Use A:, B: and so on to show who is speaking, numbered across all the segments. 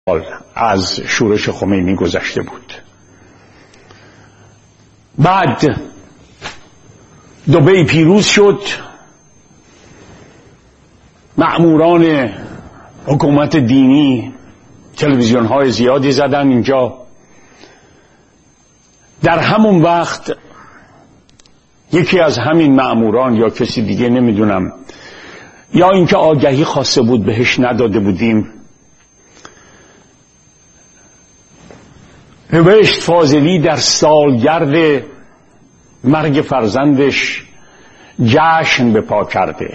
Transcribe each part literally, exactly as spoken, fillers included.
A: از شورش خمینی گذشته بود. بعد دبی پیروز شد، مأموران حکومت دینی تلویزیون های زیادی زدن اینجا. در همون وقت یکی از همین مأموران یا کسی دیگه نمیدونم، یا اینکه آگهی خواسته بود بهش نداده بودیم، نوشت فاضلی در سالگرد مرگ فرزندش جشن به پا کرده.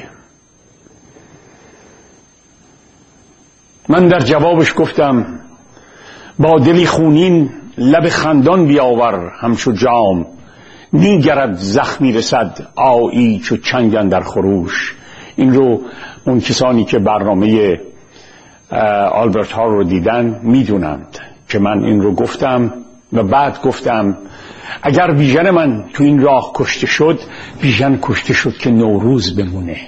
A: من در جوابش گفتم با دلی خونین لب خندان بیاور همچو جام، نیگرد زخمی رسد آیی چو چنگن در خروش. این رو اون کسانی که برنامه آلبرت ها رو دیدن میدونند که من این رو گفتم و بعد گفتم اگر بیژن من تو این راه کشته شد، بیژن کشته شد که نوروز بمونه.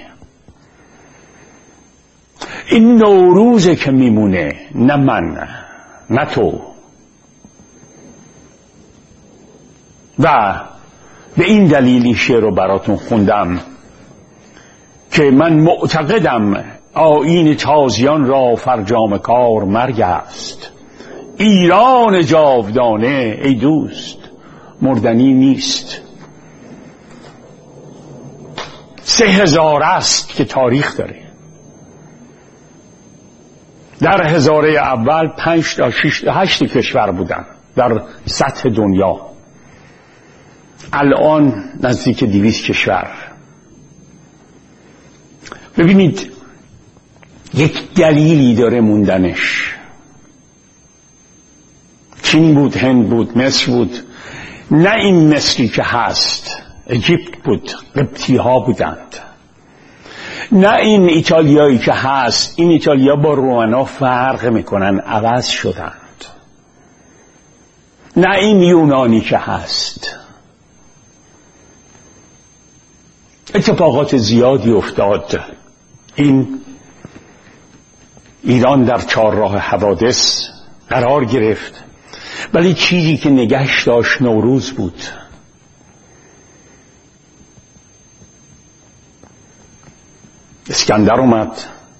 A: این نوروزه که میمونه، نه من نه تو. و به این دلیل این شعر رو براتون خوندم که من معتقدم آیین تازیان را فرجام کار مرگ است. ایران جاودانه ای دوست مردنی نیست. سه هزار است که تاریخ داره. در هزاره اول پنج تا شش تا هشت کشور بودن در سطح دنیا، الان نزدیک دویست کشور. ببینید یک دلیلی داره موندنش. چین بود، هند بود، مصر بود. نه این مصری که هست، اژیپت بود، قبطی ها بودند. نه این ایتالیایی که هست، این ایتالیا با رومنا فرق میکنن، عوض شدند. نه این یونانی که هست. اتفاقات زیادی افتاد. این ایران در چهارراه حوادث قرار گرفت، ولی چیزی که نگهش داشت نوروز بود. اسکندر اومد،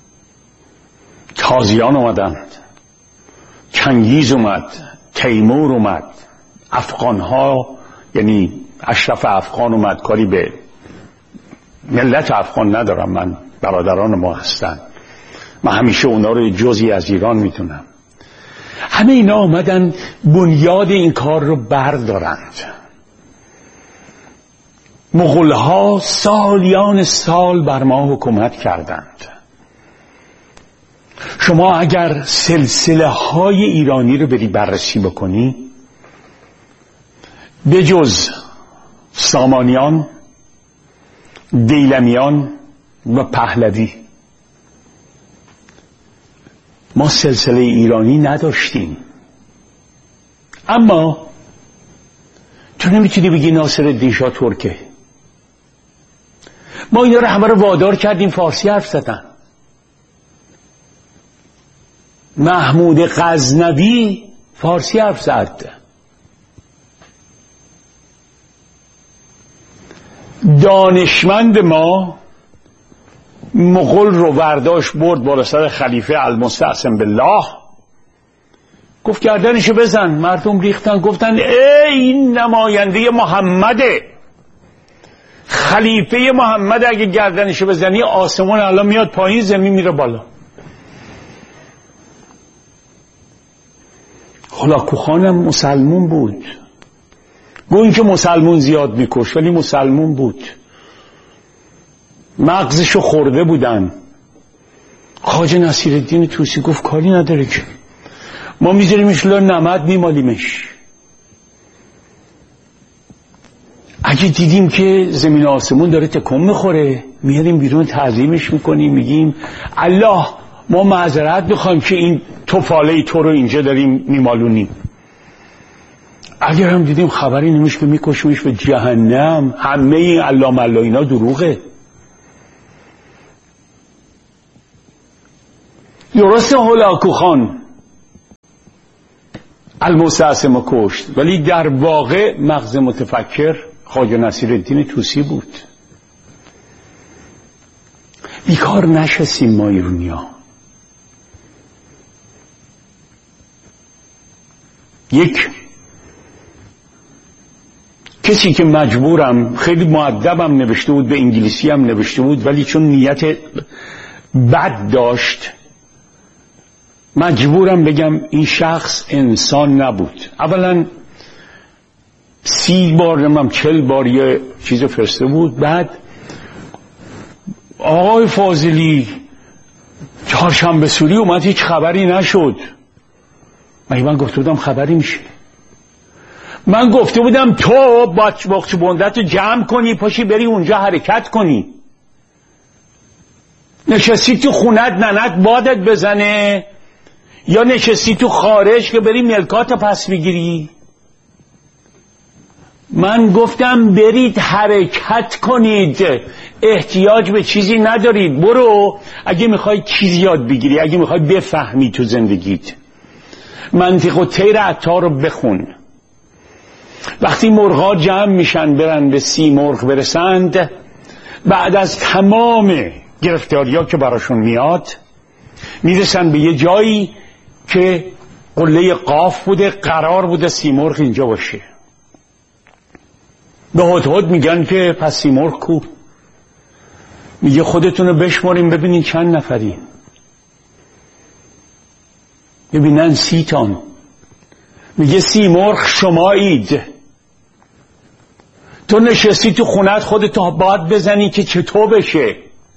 A: تازیان اومدند، چنگیز اومد، تیمور اومد، افغانها یعنی اشرف افغان اومد. کاری به ملت افغان ندارم، من برادران ما هستن، من همیشه اونا رو جزئی از ایران میدونم. همه اینا آمدن بنیاد این کار رو بردارند. مغولها سالیان سال بر ما حکومت کردند. شما اگر سلسله های ایرانی رو بری بررسی بکنی، به جز سامانیان، دیلمیان و پهلوی، ما سلسله ایرانی نداشتیم. اما تو نمیتونی بگی ناصرالدین شاه ترکه. ما اینا رو همه رو وادار کردیم فارسی حرف زدن. محمود غزنوی فارسی حرف زد. دانشمند ما مغول رو ورداشت برد بالا سر خلیفه المستعصم بالله، گفت گردنشو بزن. مردم ریختن، گفتن ای این نماینده محمده، خلیفه محمد، اگه گردنشو بزنی آسمان الان میاد پایین، زمین میره بالا. هولاکو خانم مسلمون بود، گو این که مسلمون زیاد میکش، ولی مسلمون بود، مغزشو خورده بودن. خواجه نصیرالدین طوسی گفت کاری نداره که ما میذاریمش لا نمد میمالیمش. اگه دیدیم که زمین آسمون داره تکون میخوره، میاریم بیرون تعظیمش میکنیم، میگیم الله ما معذرت میخوایم که این توفاله تو رو اینجا داریم میمالونیم. اگر هم دیدیم خبری نمیش که میکشیمش به جهنم. همه این الله ملا اینا دروغه. درسته هولاکو خان المستعصم کشت، ولی در واقع مغز متفکر خواجه نصیرالدین طوسی بود. بیکار نشستیم ما ایرونیا. یک کسی که مجبورم، خیلی مؤدبم نوشته بود، به انگلیسی هم نوشته بود، ولی چون نیت بد داشت مجبورم بگم این شخص انسان نبود. اولا سی بار نمیم چل بار یه چیز فرسته بود. بعد آقای فاضلی چهارشنبه سوری اومد هیچ خبری نشد. مگه من گفته بودم خبری میشه؟ من گفته بودم تو باچ بندت جمع کنی پاشی بری اونجا حرکت کنی. نشستی تو خونت ننت بادت بزنه یا نشستی تو خارج که بری ملکات پس بگیری؟ من گفتم برید حرکت کنید، احتیاج به چیزی ندارید. برو اگه میخوای چیزی یاد بگیری، اگه میخوای بفهمی تو زندگیت، منطق و طیر عطار رو بخون. وقتی مرغا جمع میشن برن به سی مرغ برسند، بعد از تمام گرفتاریا که براشون میاد میرسن به یه جایی که قله قاف بوده، قرار بوده سی مرغ اینجا باشه. به هدهد میگن که پس سی مرغ کو؟ میگه خودتونو بشماریم ببینین چند نفرین. ببینن سی تان. میگه سی مرغ شمایید. تو نشستی تو خونت خودتو باد بزنی که چطور بشه.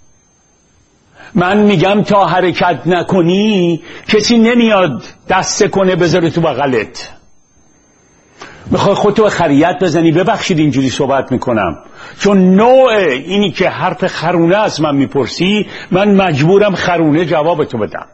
A: من میگم تا حرکت نکنی کسی نمیاد دست کنه بذاره تو بغلت. میخوای خودتو خریت بزنی. ببخشید اینجوری صحبت میکنم، چون نوع اینی که حرف خرونه از من میپرسی من مجبورم خرونه جوابتو بدم.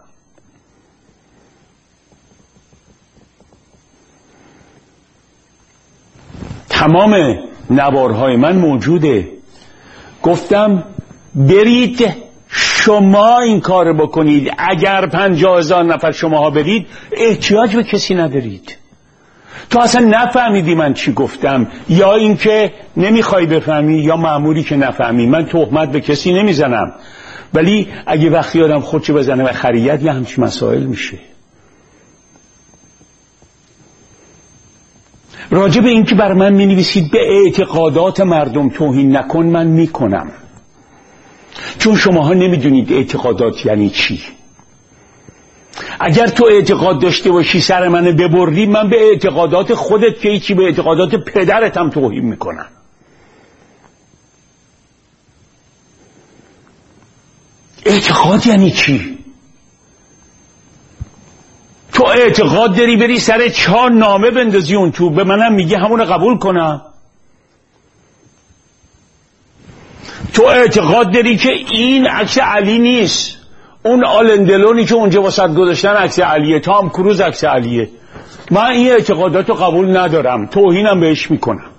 A: تمام نوارهای من موجوده. گفتم برید شما این کار بکنید. اگر پنجاه هزار نفر شماها برید احتیاج به کسی ندارید. تو اصلا نفهمیدی من چی گفتم، یا اینکه نمیخوای بفهمی یا مأموری که نفهمی. من تهمت به کسی نمیزنم، ولی اگه وقتی آدم خودشو بزنه به خریت یه همچین مسائل میشه. راجع به این که بر من مینویسید به اعتقادات مردم توهین نکن، من میکنم، چون شماها نمیدونید اعتقادات یعنی چی. اگر تو اعتقاد داشته باشی سر منو ببری، من به اعتقادات خودت که هیچی، به اعتقادات پدرت هم توهین میکنم. اعتقاد یعنی چی؟ تو اعتقاد داری بری سر چهار نامه بندازی اون تو، به منم میگه همون قبول کنم. تو اعتقاد داری که این عکس علی نیست، اون آلندلونی که اونجا واسط گذاشتن عکس علیه، تام کروز عکس علیه. من این اعتقاداتو قبول ندارم، توهینم بهش میکنم.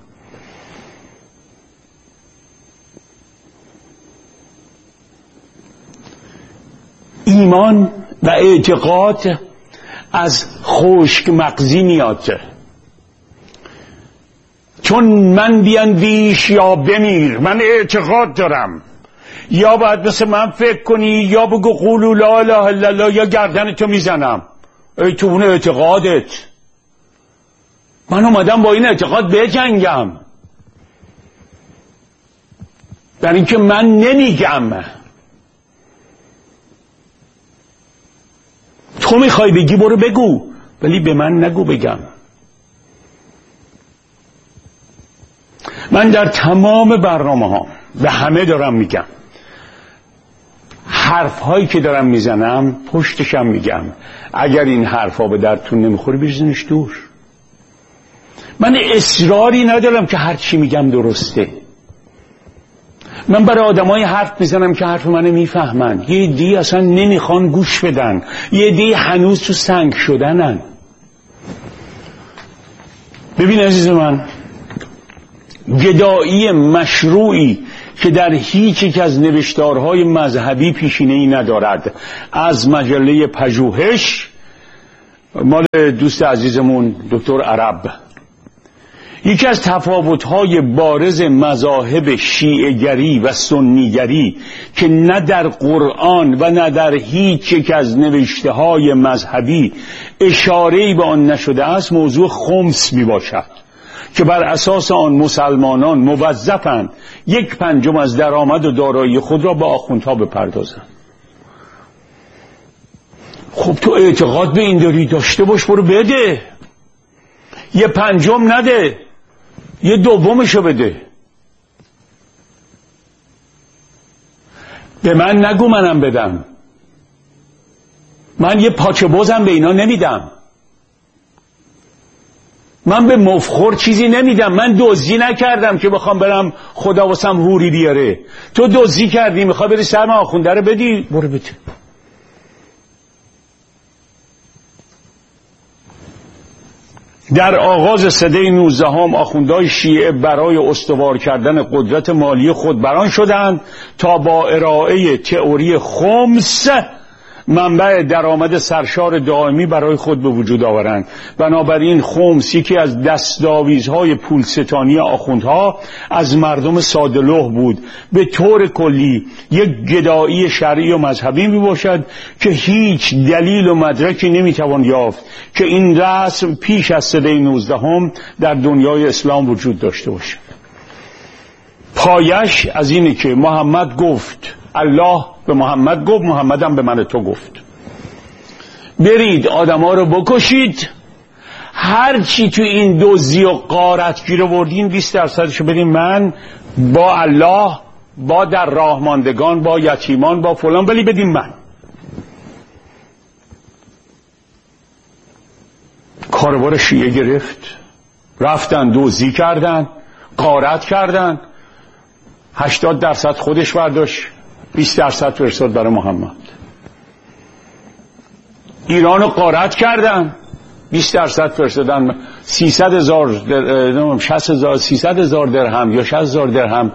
A: ایمان و اعتقاد از خشک مغزی میاد. چون من بیاندیش یا بمیر، من اعتقاد دارم. یا باید مثل من فکر کنی یا بگو قولوا لا اله الا الله یا گردنتو میزنم. ای تو اون اعتقادت. من اومدم با این اعتقاد بجنگم، در اینکه من نمیگم. تو میخوای بگی برو بگو، ولی به من نگو بگم. من در تمام برنامه ها به همه دارم میگم، حرف هایی که دارم میزنم پشتشم میگم اگر این حرف ها به دردتون نمیخوری بریزنش دور. من اصراری ندارم که هر چی میگم درسته. من برای آدمای حرف میزنم که حرف منو میفهمن. یه دی اصلا نمیخوان گوش بدن، یه دی هنوز تو سنگ شدنن. ببین عزیز من، گدایی مشروعی که در هیچ یک از نوشتارهای مذهبی پیشینه‌ای ندارد، از مجله پژوهش مال دوست عزیزمون دکتر عرب. یکی از تفاوت‌های بارز مذاهب شیعه‌گری و سنی‌گری که نه در قرآن و نه در هیچ یک از نوشته‌های مذهبی اشاره‌ای به آن نشده است موضوع خمس میباشد که بر اساس آن مسلمانان موظفند یک پنجم از درآمد و دارایی خود را به آخوندها بپردازند. خب تو اعتقاد به این داری، داشته باش، برو بده. یه پنجم نده، یه دومشو بده. به من نگو منم بدم. من یه پاچه بازم به اینا نمیدم. من به مفخور چیزی نمیدم. من دزدی نکردم که بخوام برم خدا واسم حوری بیاره. تو دزدی کردی، میخوای بری سرم آخونده رو بدی، برو بده. در آغاز سده نوزدهم آخوندهای شیعه برای استوار کردن قدرت مالی خود بران شدند تا با ارائه تئوری خمس منبع درآمد سرشار دائمی برای خود به وجود آورند. بنابراین خمس یکی از دستاویزهای پولستانی آخوندها از مردم ساده‌لوح بود. به طور کلی یک گدایی شرعی و مذهبی می باشد که هیچ دلیل و مدرکی نمیتوان یافت که این رسم پیش از سده نوزدهم در دنیای اسلام وجود داشته باشد. پایش از اینه که محمد گفت، الله به محمد گفت، محمدم به من تو گفت، برید آدما رو بکشید، هر چی تو این دزدی و غارت گیر آوردین بیست درصدشو بدین من، با الله، با در راه ماندگان، با یتیمان، با فلان، ولی بدین من. کاروبار شیعه گرفت، رفتن دزدی کردن، غارت کردن، هشتاد درصد خودش برداشت، بیست درصد فرستاد برای محمد. ایرانو غارت کردن، بیست درصد فرستادن، سیصد هزار در... شصت هزار سیصد هزار درهم یا شصت هزار درهم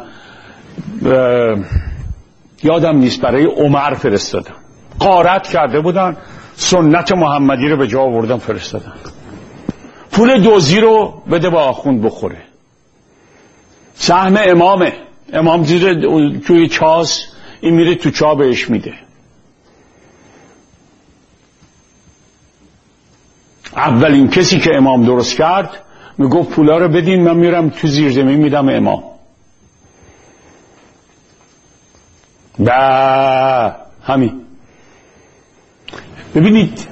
A: یادم نیست برای عمر فرستادن. غارت کرده بودن، سنت محمدی رو به جا آوردن فرستادن. پول دوزی رو بده با آخوند بخوره. سهم امامه، امام زیر توی چاس، این میره تو چا بهش میده. اولین کسی که امام درست کرد میگفت پولا رو بدین، من میرم تو زیر زمین میدم امام. با همین. ببینید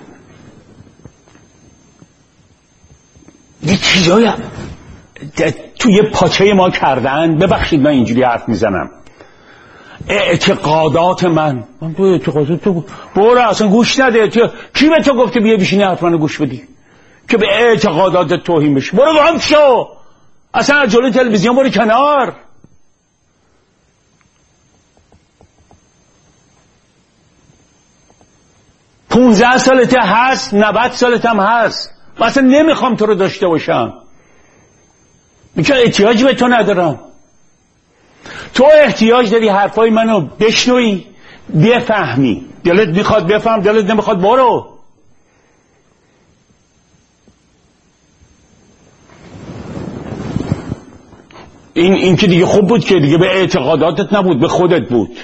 A: یه چیزایی توی پاچه ما کردن. ببخشید من اینجوری حرف میزنم. اعتقادات من من تو اعتقادات تو برو اصلا گوش نده. کی به تو گفته بیا بشینی حرف منو گوش بدی که به اعتقادات توهین بشه؟ برو گم شو، اصلا از جلوی تلویزیون برو کنار. پونزده سالته هست، نود سالتم هست، من اصلا نمیخوام تو رو داشته باشم. میگه احتیاج به تو ندارم. تو احتیاج داری حرفای منو بشنوی، بفهمی. دلت میخواد بفهم، دلت نمیخواد برو. این این که دیگه خوب بود که دیگه به اعتقاداتت نبود، به خودت بود.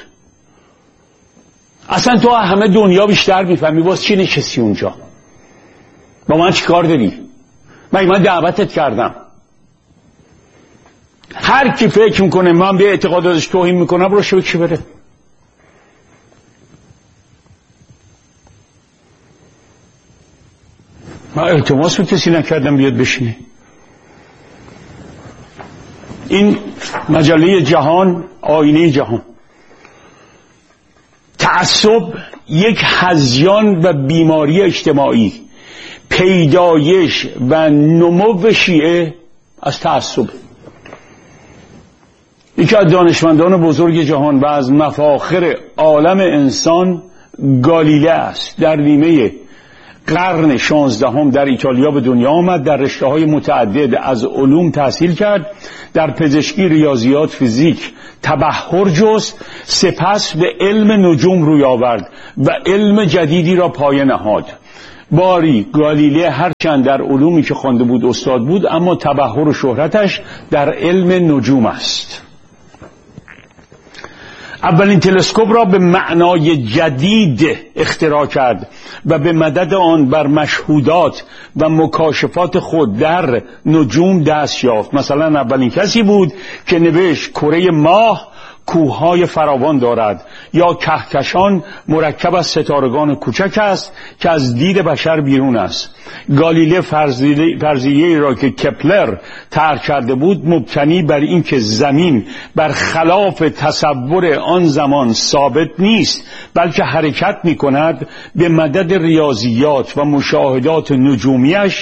A: اصلا تو همه دنیا بیشتر میفهمی، واسه چی نشستی اونجا؟ با من چی کار داری؟ من من دعوتت کردم. هر کی فکر میکنه من به اعتقاداتش توهین میکنم رو شو چی بره. من التماس به کسی نکردم بیاد بشینه. این مجله جهان، آینه جهان. تعصب یک هذیان و بیماری اجتماعی. پیدایش و نمو شیعه از تعصب. یکی از دانشمندان بزرگ جهان و از مفاخر عالم انسان گالیله است. در نیمه قرن شانزدهم در ایتالیا به دنیا آمد. در رشته‌های متعدد از علوم تحصیل کرد. در پزشکی، ریاضیات، فیزیک تبحر جست. سپس به علم نجوم روی آورد و علم جدیدی را پایه نهاد. باری گالیله هرچند در علومی که خوانده بود استاد بود، اما تبحر و شهرتش در علم نجوم است. اولین تلسکوپ را به معنای جدید اختراع کرد و به مدد آن بر مشهودات و مکاشفات خود در نجوم دست یافت. مثلا اولین کسی بود که نوشت کره ماه کوههای فراوان دارد، یا کهکشان مرکب از ستارگان کوچک است که از دید بشر بیرون است. گالیله فرضیه‌ای را که کپلر طرح کرده بود مبتنی بر اینکه زمین بر خلاف تصور آن زمان ثابت نیست بلکه حرکت می‌کند، به مدد ریاضیات و مشاهدات نجومیش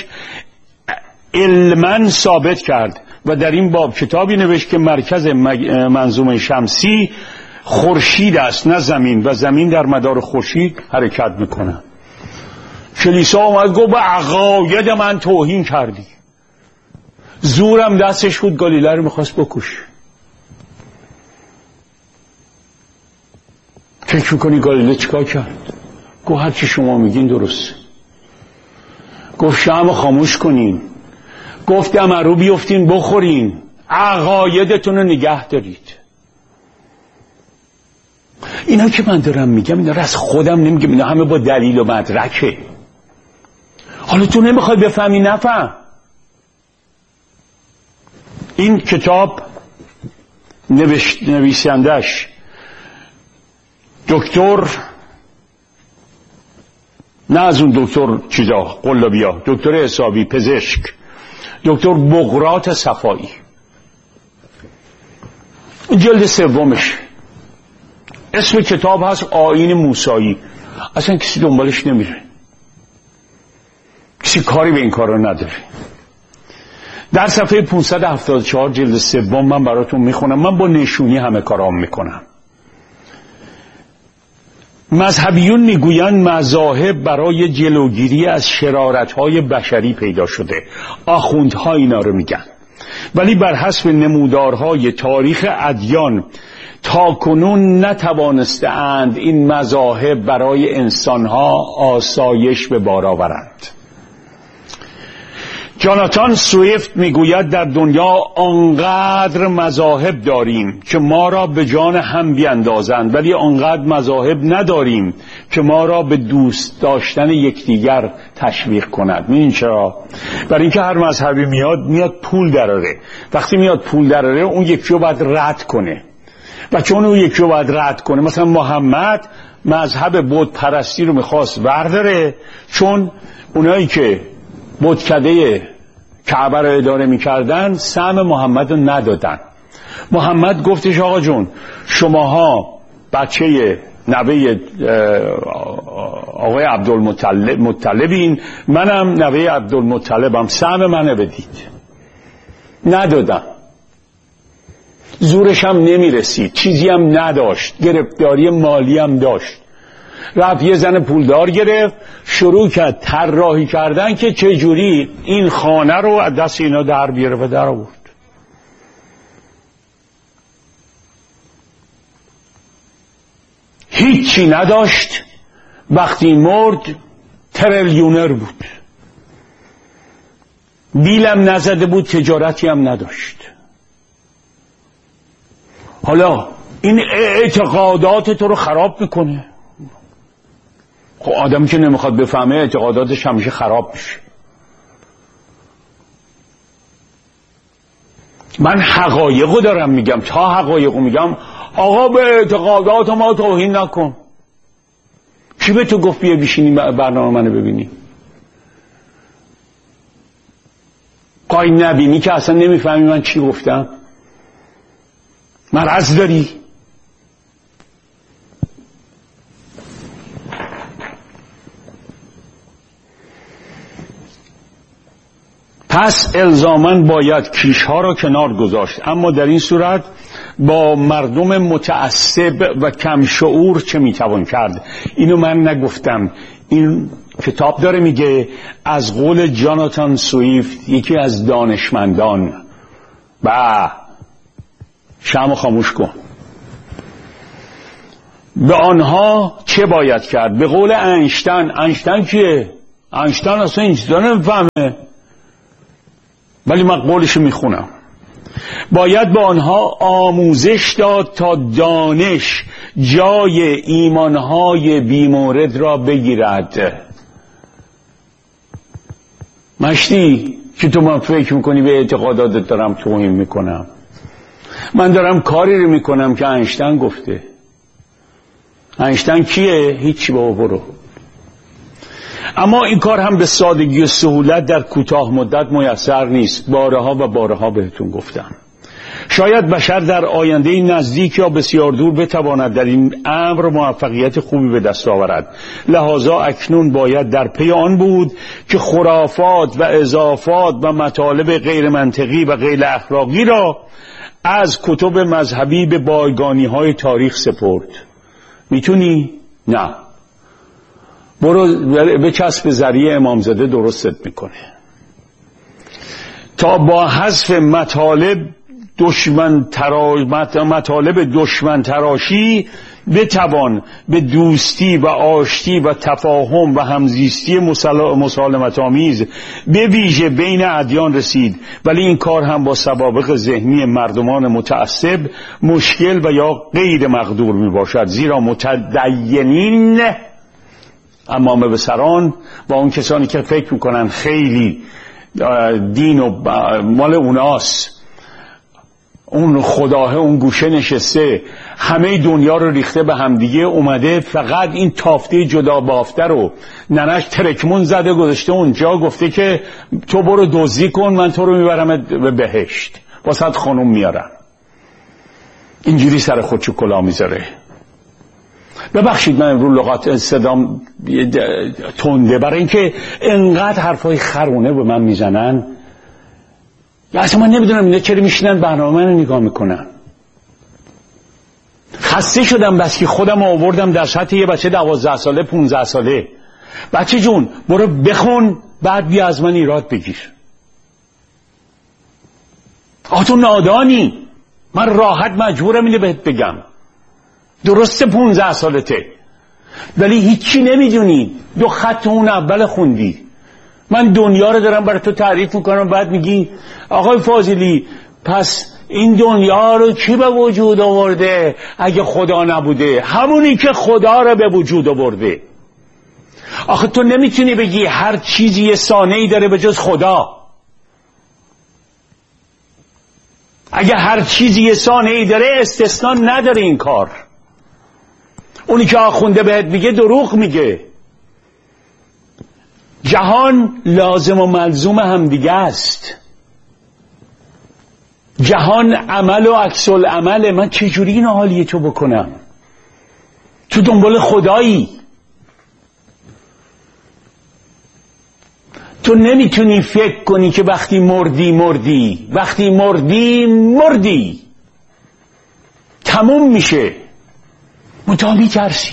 A: علماً ثابت کرد و در این باب کتابی نوشت که مرکز منظومه شمسی خورشید است نه زمین، و زمین در مدار خورشید حرکت میکنه. کلیسا اومد گفت به عقاید من توهین کردی. زورم دستش بود، گالیله رو میخواست بکش. فکر میکنی گالیله چیکار کرد؟ گفت هر چی شما میگین درسته. گفت شمع خاموش کنین، گفت دمرو بیفتین بخورین، عقایدتون رو نگه دارید. اینا که من دارم میگم اینا رو از خودم نمیگم، اینا همه با دلیل و مدرکه. حالا تو نمیخوای بفهمی نفهم. این کتاب نویسندش دکتر، نه از اون دکتر چیزا قلابیا، دکتر حسابی پزشک، دکتر بقراط صفایی، جلد سومش، اسم کتاب هست آیین موسایی. اصلا کسی دنبالش نمیره، کسی کاری به این کار رو نداره. در صفحه پانصد و هفتاد و چهار جلد سوم من براتون میخونم. من با نشونی همه کارام میکنم. مذهبیون میگویند مذاهب برای جلوگیری از شرارت‌های بشری پیدا شده. آخوندها اینا رو میگن. ولی بر حسب نمودارهای تاریخ ادیان تا کنون نتوانستند این مذاهب برای انسانها آسایش به بار آورند. جاناتان سویفت میگوید در دنیا آنقدر مذاهب داریم که ما را به جان هم بیندازند، ولی آنقدر مذاهب نداریم که ما را به دوست داشتن یکدیگر تشویق کند. می‌دونین چرا؟ برای اینکه هر مذهبی میاد میاد پول دراره. وقتی میاد پول دراره اون یکی رو باید رد کنه، و چون اون یکی رو باید رد کنه، مثلا محمد مذهب بت پرستی رو میخواست برداره، چون اونایی که بتکده کعبه رو اداره میکردن سهم محمد رو ندادن. محمد گفتش آقا جون شماها بچه نوه آقای عبدالمطلبین، منم نوه عبدالمطلبم، سهم منو بدید. ندادم. زورش هم نمیرسید، چیزی هم نداشت، گرفتاری مالی هم داشت. رفت یه زن پولدار گرفت، شروع کرد طراحی کردن که چجوری این خانه رو از دست اینا در بیاره و در آورد. هیچی نداشت، وقتی مرد تریلیونر بود، بیلم نزده بود، تجارتی هم نداشت. حالا این اعتقادات تو رو خراب میکنه. خب آدمی که نمیخواد بفهمه اعتقاداتش همیشه خراب میشه. من حقایقو دارم میگم، تا حقایقو میگم آقا به اعتقادات ما توهین نکن. کی به تو گفت بیا بشینی برنامه منو ببینی؟ قای نبینی که اصلا نمیفهمی من چی گفتم. مرض داری. پس الزاماً باید کیشها را کنار گذاشت، اما در این صورت با مردم متعصب و کم شعور چه میتوان کرد؟ اینو من نگفتم، این کتاب داره میگه از قول جاناتان سویفت، یکی از دانشمندان. با شمع خاموش کن. به آنها چه باید کرد؟ به قول اینشتین، اینشتین کیه؟ اینشتین اصلا این چیزا نمیفهمه، ولی من قولشو میخونم. باید با آنها آموزش داد تا دانش جای ایمانهای بیمورد را بگیرد. مشتی که تو من فکر میکنی به اعتقاداتت دارم توهین میکنم؟ من دارم کاری رو میکنم که اینشتین گفته. اینشتین کیه؟ هیچی، بابا برو. اما این کار هم به سادگی و سهولت در کوتاه مدت میسر نیست. بارها و بارها بهتون گفتم. شاید بشر در آینده نزدیک یا بسیار دور بتواند در این امر موفقیت خوبی به دست آورد. لذا اکنون باید در پی آن بود که خرافات و اضافات و مطالب غیر منطقی و غیر اخلاقی را از کتب مذهبی به بایگانی های تاریخ سپرد. میتونی؟ نه. برو به چسب ذریعه امامزاده درستت میکنه تا با حذف مطالب دشمن ترا... مطالب دشمن تراشی بتوان به دوستی و آشتی و تفاهم و همزیستی مسالمت آمیز به ویژه بین ادیان رسید. ولی این کار هم با سوابق ذهنی مردمان متعصب مشکل و یا غیر مقدور می باشد، زیرا متدینین امام بسران و اون کسانی که فکر میکنن خیلی دین و مال اوناست، اون خداه اون گوشه نشسته همه دنیا رو ریخته به همدیگه، اومده فقط این تافته جدا بافته رو ننش ترکمون زده گذاشته اونجا، گفته که تو برو دزدی کن من تو رو میبرم به بهشت، واسه خانوم میارم. اینجوری سر خودشو کلا میذاره. ببخشید من امروز لغات صدام تنده، برای اینکه انقدر حرفای خرونه به من میزنن یا اصلا من نمیدونم اینا چرا میشینن برنامه رو نگاه میکنن. خسته شدم بس که خودم آوردم در سطح یه بچه دوازده ساله پونزده ساله. بچه جون برو بخون بعد بیا از من ایراد بگیر. آه تو نادانی، من راحت مجبورم اینو بهت بگم. درسته پونزده سالته ولی هیچی نمیدونی، دو خط اون اول خوندی. من دنیا رو دارم برای تو تعریف میکنم بعد میگی آقای فاضلی پس این دنیا رو کی به وجود آورده اگه خدا نبوده؟ همونی که خدا رو به وجود آورده. آخه تو نمیتونی بگی هر چیزی یه صانعی داره به جز خدا. اگه هر چیزی یه صانعی داره استثناء نداره این کار. اونی که آخونده بهت میگه دروغ میگه. جهان لازم و ملزوم هم دیگه است. جهان عمل و عکس العمل. من چجوری این حالیه تو بکنم؟ تو دنبال خدایی. تو نمیتونی فکر کنی که وقتی مردی مردی، وقتی مردی مردی، تموم میشه. مطابی ترسی.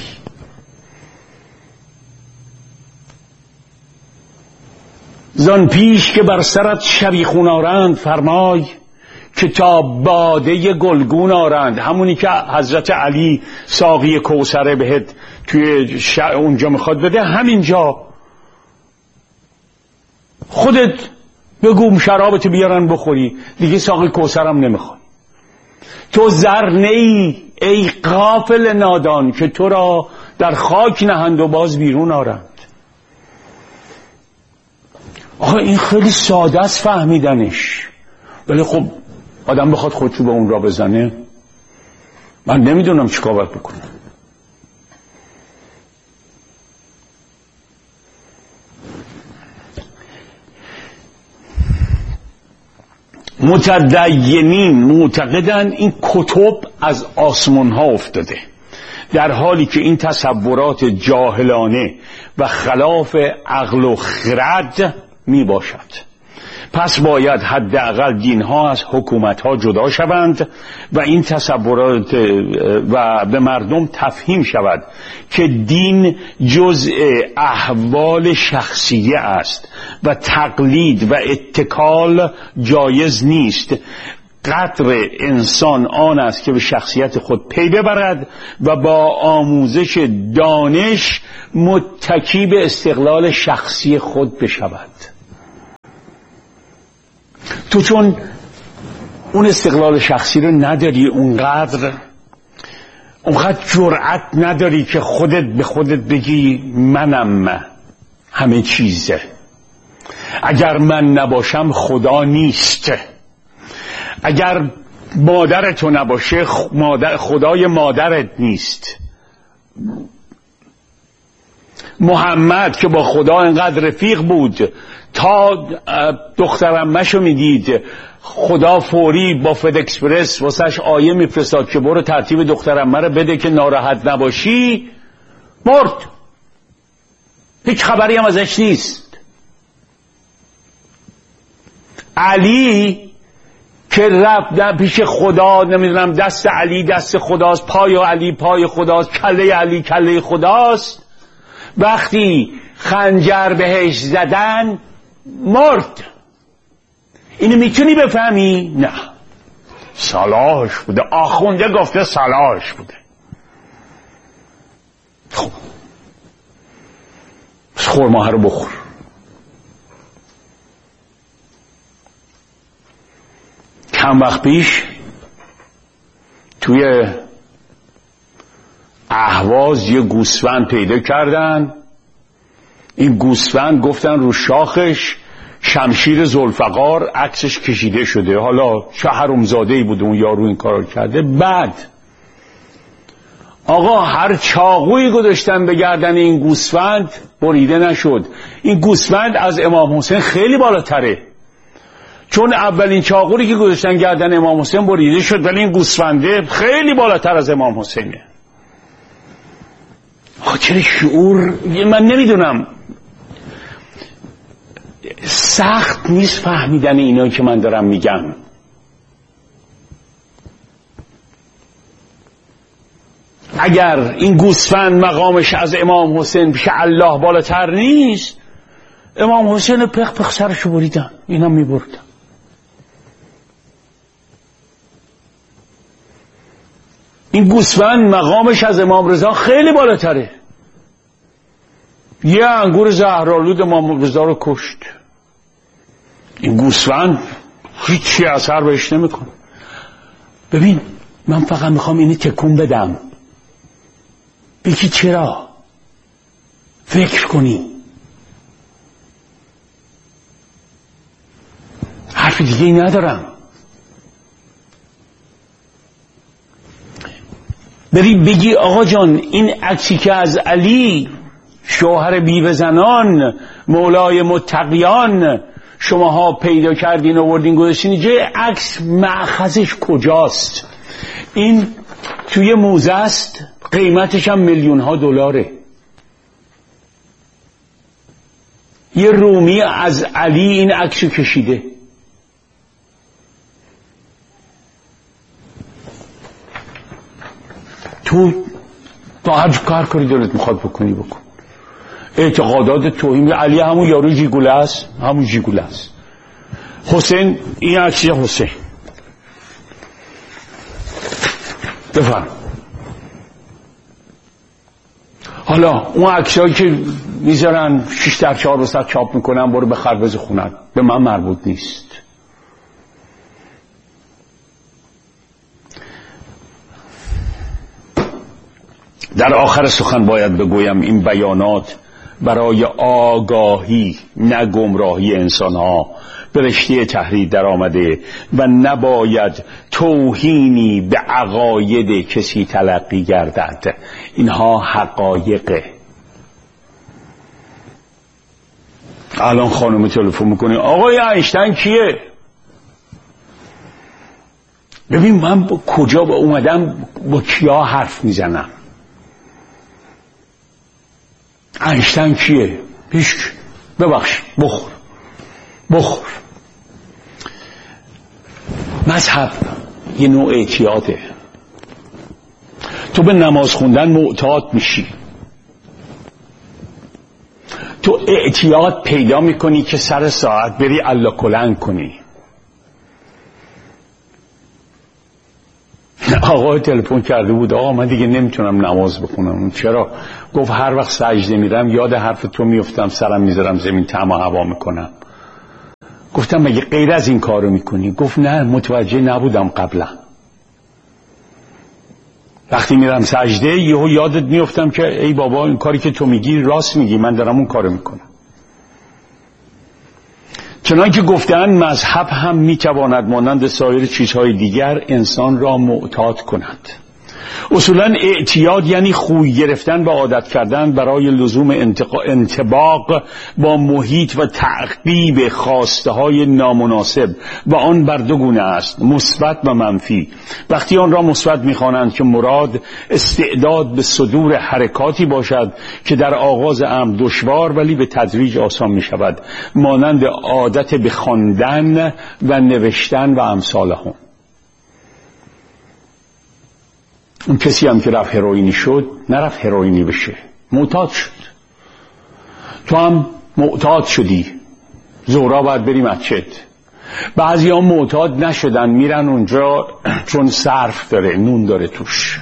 A: زان پیش که بر سرت شبیخون آرند فرمای که تا باده گلگون آرند. همونی که حضرت علی ساقی کوثر بهت توی اونجا میخواد بده، همینجا خودت بگو شرابتو بیارن بخوری دیگه، ساقی کوثر هم نمیخوای. تو زر نی ای غافل نادان که تو را در خاک نهند و باز بیرون آرند. آخه این خیلی ساده است فهمیدنش، ولی خب آدم بخواد خودشو به اون را بزنه من نمیدونم چیکار باید بکنم. متدینین معتقدن این کتب از آسمان ها افتاده، در حالی که این تصورات جاهلانه و خلاف عقل و خرد می باشد. پس باید حداقل دین ها از حکومت ها جدا شوند و این تصورات و به مردم تفهیم شود که دین جزء احوال شخصیه است و تقلید و اتکال جایز نیست. قدر انسان آن است که به شخصیت خود پی ببرد و با آموزش دانش متکی به استقلال شخصی خود بشود. تو چون اون استقلال شخصی رو نداری، اونقدر اونقدر جرأت نداری که خودت به خودت بگی منم همه چیزه، اگر من نباشم خدا نیست، اگر مادر تو نباشه مادر خدای مادرت نیست، محمد که با خدا انقدر رفیق بود تا دخترمشو میدید خدا فوری با فد اکسپرس واسش آیه میفرستاد که برو ترتیب دخترمه رو بده که ناراحت نباشی، مرد، هیچ خبری هم ازش نیست. علی که رفت در پیش خدا، نمیدونم دست علی دست خداست، پای علی پای خداست، کله علی کله خداست، وقتی خنجر بهش زدن مرد. اینو میتونی بفهمی؟ نه، صلاحش بوده، آخونده گفته صلاحش بوده. خب خورماه رو بخور. چند وقت پیش توی اهواز یه گوسفند پیدا کردن. این گوسفند گفتن رو شاخش شمشیر ذوالفقار عکسش کشیده شده. حالا چه حرومزاده‌ای بود اون یارو این کارو کرده. بعد آقا هر چاقویی گذاشتن به گردن این گوسفند بریده نشد. این گوسفند از امام حسین خیلی بالاتره، چون اولین چاقویی که گذاشتن گردن امام حسین بریده شد، ولی این گوسفنده خیلی بالاتر از امام حسینه. آقا چرا شعور، من نمیدونم، سخت نیست فهمیدن اینا که من دارم میگم. اگر این گوسفند مقامش از امام حسین پیش الله بالاتر نیست، امام حسین پخ پخ سرشو بریدن، اینا میبردن. این گوسفند مقامش از امام رضا خیلی بالاتره. یه انگور زهرآلود امام رضا رو کشت. این گوسفند هیچی اثر بهش نمیکنه. ببین من فقط میخوام اینی تکون بدم، بگی چرا، فکر کنی. حرف دیگه ای ندارم. بری بگی آقا جان این عکسی که از علی شوهر بیوه زنان مولای متقیان شماها پیدا کردین و آوردین گذاشتین جای عکس، مأخذش کجاست؟ این توی موزه است، قیمتش هم میلیون ها دلاره. یه رومی از علی این عکسو کشیده. تو تا هر کار کاری دلت میخواد بکنی بکن. اعتقادات توهین علی همون یارو جیگوله است، همون جیگوله است. حسین این عکسی حسین بفرم. حالا اون عکسایی که میذارن شش در چهار و صد چاپ میکنن برو به خربز خونن، به من مربوط نیست. در آخر سخن باید بگویم این بیانات برای آگاهی نه گمراهی انسان ها به رشته تحریر در آمده و نباید توهینی به عقاید کسی تلقی گردد. اینها حقایقه. الان خانم تلفن میکنه آقای اینشتین کیه؟ ببین من با کجا با اومدم با کیا حرف میزنم. اینشتین کیه؟ هیچ. ببخش بخور بخور. مذهب یه نوع اعتیاده. تو به نماز خوندن معتاد میشی، تو اعتیاد پیدا میکنی که سر ساعت بری الله کلنگ کنی. آقا تلفن کرده بود آقا من دیگه نمیتونم نماز بخونم. چرا؟ گفت هر وقت سجده میرم یاد حرف تو میفتم، سرم میذارم زمین، طعم و هوا میکنم. گفتم مگه غیر از این کارو میکنی؟ گفت نه متوجه نبودم قبلا. وقتی میرم سجده یهو یادت میفتم که ای بابا این کاری که تو میگی راست میگی، من دارم اون کارو میکنم. چنانکه گفتن مذهب هم میتواند مانند سایر چیزهای دیگر انسان را معتاد کند. اصولا اعتیاد یعنی خوی گرفتن و عادت کردن برای لزوم انطباق با محیط و تعقیب خواسته های نامناسب و آن بر دو گونه است، مثبت و منفی. وقتی آن را مثبت می‌خوانند که مراد استعداد به صدور حرکاتی باشد که در آغاز امر دشوار ولی به تدریج آسان می‌شود، مانند عادت به خواندن و نوشتن و امثالهم. اون کسی هم که رفت هروئینی شد نرفت هروئینی بشه، معتاد شد. تو هم معتاد شدی، ظهرا باید بری مسجد. بعضی هم معتاد نشدن میرن اونجا چون صرف داره، نون داره توش.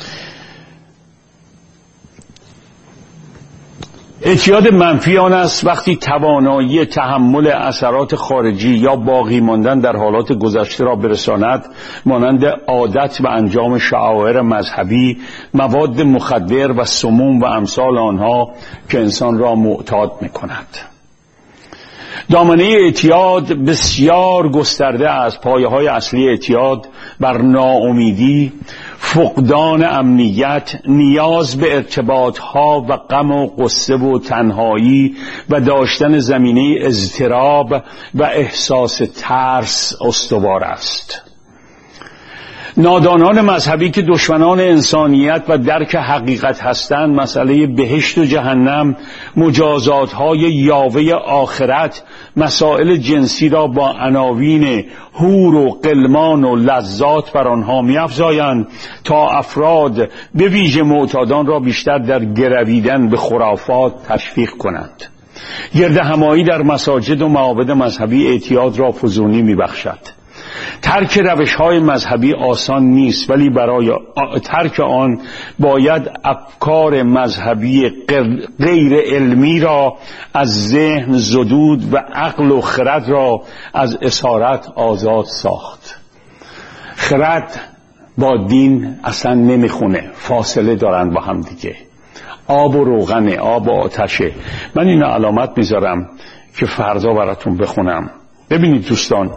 A: اعتیاد منفی آن است وقتی توانایی تحمل اثرات خارجی یا باقی ماندن در حالات گذشته را برساند، مانند عادت و انجام شعائر مذهبی، مواد مخدر و سموم و امثال آنها که انسان را معتاد می‌کند. دامنه اعتیاد بسیار گسترده است. پایه‌های اصلی اعتیاد بر ناامیدی، فقدان امنیت، نیاز به ارتباطها و غم و غصه و تنهایی و داشتن زمینه اضطراب و احساس ترس استوار است. نادانان مذهبی که دشمنان انسانیت و درک حقیقت هستند، مسئله بهشت و جهنم، مجازات‌های یاوه آخرت، مسائل جنسی را با عناوین حور و غلمان و لذات بر آنها می‌افزایند تا افراد به ویژه معتادان را بیشتر در گرویدن به خرافات تشویق کنند. گرد همایی در مساجد و معابد مذهبی اعتیاد را فزونی می‌بخشد. ترک روش‌های مذهبی آسان نیست، ولی برای ترک آن باید افکار مذهبی غیر علمی را از ذهن زدود و عقل و خرد را از اسارت آزاد ساخت. خرد با دین اصلا نمیخونه، فاصله دارن با هم دیگه. آب و روغن، آب و آتشه. من اینو علامت میذارم که فردا براتون بخونم. ببینید دوستان،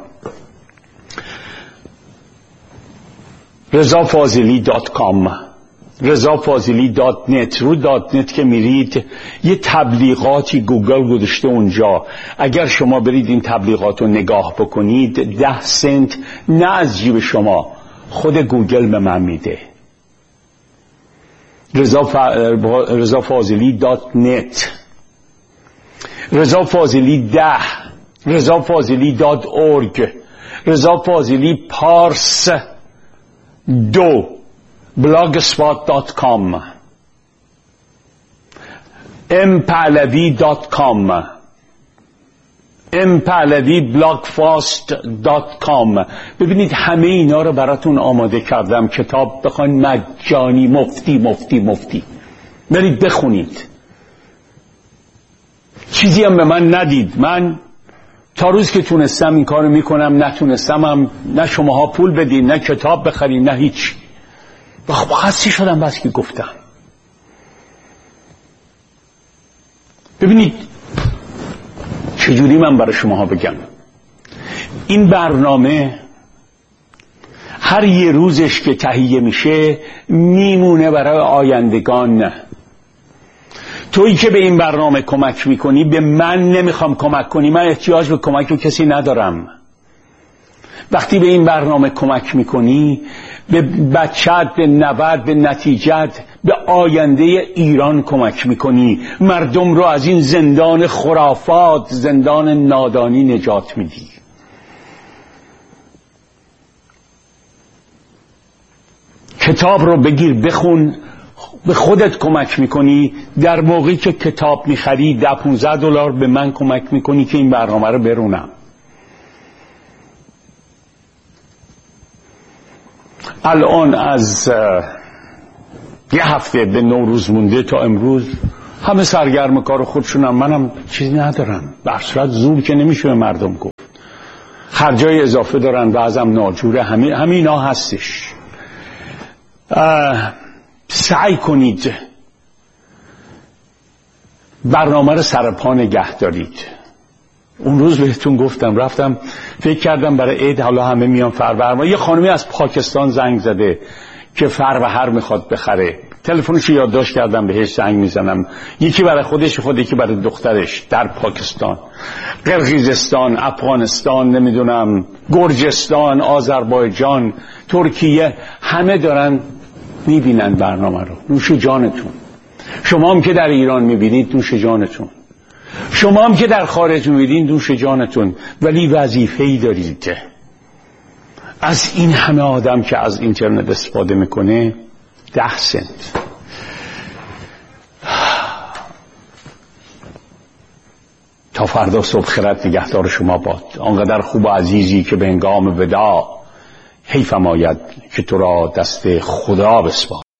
A: رضا فاضلی دات کام، رضا فاضلی دات نت. رو دات نت که میرید یه تبلیغاتی گوگل گذاشته اونجا. اگر شما برید این تبلیغات رو نگاه بکنید، ده سنت نه از جیب شما، خود گوگل به من میده. رضا ف... رضا فاضلی دات نت، رضا فاضلی ده، رضا فاضلی دات اورگ، رضا فاضلی پارس دو، بلاگسپات دات کام، ام پهلوی دات کام، ام پهلوی بلاگفاست دات کام. ببینید همه اینا رو براتون آماده کردم. کتاب بخواین مجانی، مفتی مفتی مفتی برید بخونید. چیزی هم به من ندید. من تا روز که تونستم این کارو میکنم، نتونستم هم نه شماها پول بدین، نه کتاب بخرین، نه هیچ. خب خسته شدم بس که گفتم. ببینید چجوری من برای شماها بگم. این برنامه هر یه روزش که تهیه میشه میمونه برای آیندگان. نه تویی که به این برنامه کمک میکنی، به من نمیخوام کمک کنی، من احتیاج به کمک به کسی ندارم. وقتی به این برنامه کمک میکنی، به بچت، به نوت، به نتیجت، به آینده ایران کمک میکنی. مردم رو از این زندان خرافات، زندان نادانی نجات میدی. کتاب رو بگیر بخون، به خودت کمک میکنی. در موقعی که کتاب میخری ده پونزده دلار به من کمک میکنی که این برنامه رو برونم. الان از یه هفته به نوروز مونده تا امروز همه سرگرم کار خودشونم، منم چیزی ندارم. به هر صورت زور که نمیشه به مردم گفت، خرجای اضافه دارن، بعضم ناجوره، همین همینا هستش. سعی کنید برنامه رو سرپا نگه دارید. اون روز بهتون گفتم، رفتم فکر کردم برای عید حالا همه میان فروهر، یه خانمی از پاکستان زنگ زده که فروهر میخواد بخره، تلفنش رو یادداشت کردم بهش زنگ میزنم، یکی برای خودش، خود یکی برای دخترش در پاکستان، قرقیزستان، افغانستان، نمیدونم گرجستان، آذربایجان، ترکیه، همه دارن میبینن برنامه رو. نوش جانتون. شما هم که در ایران میبینید نوش جانتون، شما هم که در خارج میبینید نوش جانتون. ولی وظیفه‌ای دارید. از این همه آدم که از اینترنت استفاده میکنه ده سنت. تا فردا صبح خیرت نگهدار شما باد. آنقدر خوب و عزیزی که به هنگام وداع حیفم آید که تو را دست خدا بسپارم.